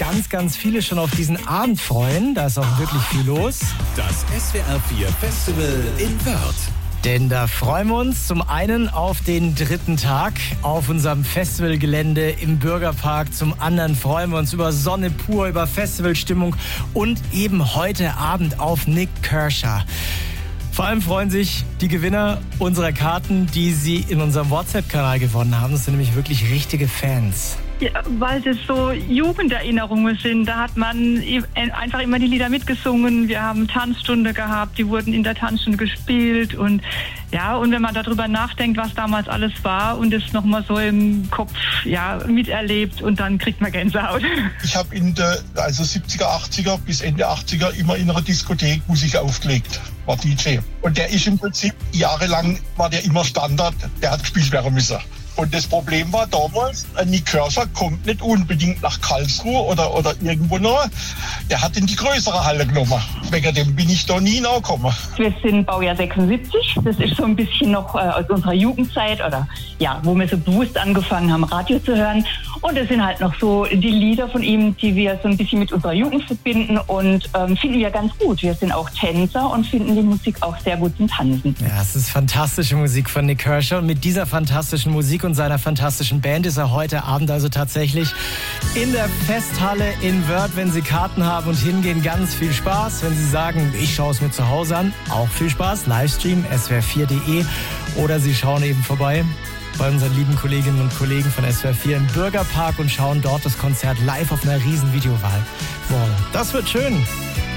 ganz, ganz viele schon auf diesen Abend freuen. Da ist auch wirklich viel los. Das SWR 4 Festival in Wörth. Denn da freuen wir uns zum einen auf den 3. Tag auf unserem Festivalgelände im Bürgerpark. Zum anderen freuen wir uns über Sonne pur, über Festivalstimmung und eben heute Abend auf Nik Kershaw. Vor allem freuen sich die Gewinner unserer Karten, die sie in unserem WhatsApp-Kanal gewonnen haben. Das sind nämlich wirklich richtige Fans. Ja, weil das so Jugenderinnerungen sind. Da hat man einfach immer die Lieder mitgesungen. Wir haben Tanzstunde gehabt, die wurden in der Tanzstunde gespielt. Und ja, und wenn man darüber nachdenkt, was damals alles war und es nochmal so im Kopf miterlebt, und dann kriegt man Gänsehaut. Ich habe in der 70er, 80er bis Ende 80er immer in einer Diskothek Musik aufgelegt, war DJ. Und der ist im Prinzip jahrelang, war der immer Standard, der hat gespielt werden müssen. Und das Problem war damals, Nik Kershaw kommt nicht unbedingt nach Karlsruhe oder irgendwo noch. Der hat in die größere Halle genommen. Wegen dem bin ich da nie nachgekommen. Wir sind Baujahr 76. Das ist so ein bisschen noch aus unserer Jugendzeit oder ja, wo wir so bewusst angefangen haben, Radio zu hören. Und das sind halt noch so die Lieder von ihm, die wir so ein bisschen mit unserer Jugend verbinden und finden wir ganz gut. Wir sind auch Tänzer und finden die Musik auch sehr gut zum Tanzen. Ja, es ist fantastische Musik von Nik Kershaw. Und mit dieser fantastischen Musik und seiner fantastischen Band ist er heute Abend also tatsächlich in der Festhalle in Wörth. Wenn Sie Karten haben und hingehen, ganz viel Spaß. Wenn Sie sagen, ich schaue es mir zu Hause an, auch viel Spaß. Livestream swr4.de oder Sie schauen eben vorbei bei unseren lieben Kolleginnen und Kollegen von SWR 4 im Bürgerpark und schauen dort das Konzert live auf einer riesen Videowall. Das wird schön.